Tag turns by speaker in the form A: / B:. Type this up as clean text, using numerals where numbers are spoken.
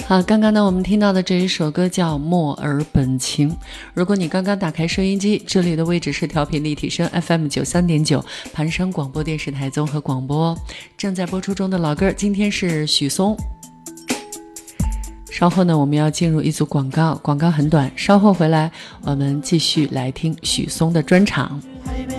A: 刚刚呢我们听到的这一首歌叫《墨尔本情》。如果你刚刚打开收音机，这里的位置是调频立体声 FM 93.9盘山广播电视台综合广播，正在播出中的老歌，今天是许嵩。稍后呢我们要进入一组广告，广告很短，稍后回来我们继续来听许嵩的专场。